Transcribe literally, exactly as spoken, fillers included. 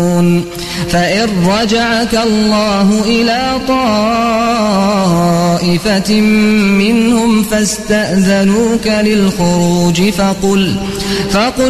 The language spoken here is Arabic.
يعلمون فإن رجعك الله إلى طائفة منهم فاستأذنوك للخروج فقل, فقل